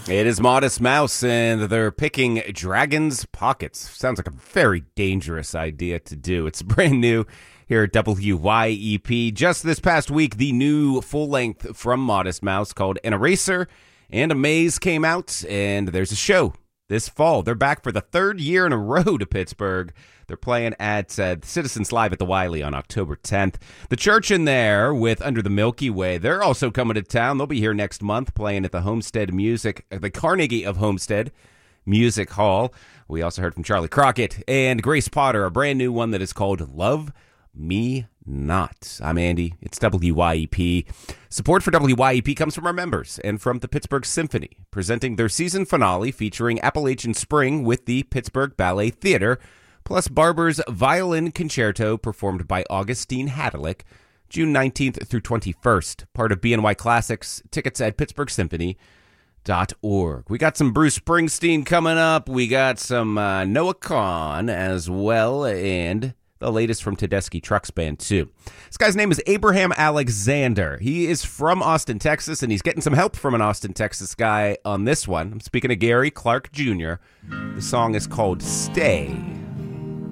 It is Modest Mouse, and they're picking Dragon's Pockets. Sounds like a very dangerous idea to do. It's brand new here at WYEP. Just this past week, the new full-length from Modest Mouse called An Eraser and a Maze came out, and there's a show this fall. They're back for the third year in a row to Pittsburgh. They're playing at Citizens Live at the Wiley on October 10th. The Church in there with Under the Milky Way, they're also coming to town. They'll be here next month playing at the the Carnegie of Homestead Music Hall. We also heard from Charlie Crockett and Grace Potter, a brand new one that is called Love Me Not. I'm Andy. It's WYEP. Support for WYEP comes from our members and from the Pittsburgh Symphony, presenting their season finale featuring Appalachian Spring with the Pittsburgh Ballet Theater, plus Barber's Violin Concerto performed by Augustine Hadalick, June 19th through 21st, part of BNY Classics. Tickets at pittsburghsymphony.org. We got some Bruce Springsteen coming up. We got some Noah Kahan as well, and the latest from Tedeschi Trucks Band, too. This guy's name is Abraham Alexander. He is from Austin, Texas, and he's getting some help from an Austin, Texas guy on this one. I'm speaking of Gary Clark Jr. The song is called Stay.